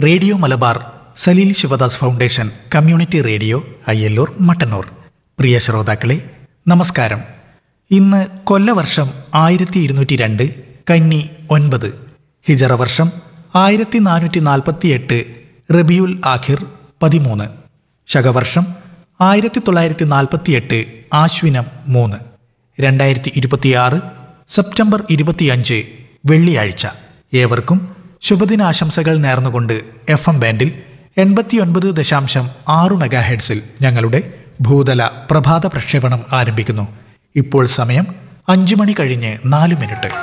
Radio Malabar Saleel Sivadas foundation community radio Ayyallur Mattannur. പ്രിയ ശ്രോതാക്കളെ നമസ്കാരം. ഇന്ന് കൊല്ലവർഷം 1202 കന്നി 9, ഹിജറ വർഷം 1448 റബിയുൽ ആഖിർ 13, ശകവർഷം 1948 ആശ്വിനം 3, 2026 സെപ്റ്റംബർ 25 വെള്ളിയാഴ്ച. ഏവർക്കും ശുഭദിനാശംസകൾ നേർന്നുകൊണ്ട് FM ബാൻഡിൽ 89.6 മെഗാഹെഡ്സിൽ ഞങ്ങളുടെ ഭൂതല പ്രഭാത പ്രക്ഷേപണം ആരംഭിക്കുന്നു. ഇപ്പോൾ സമയം 5 മണി കഴിഞ്ഞ് 4 മിനിറ്റ്.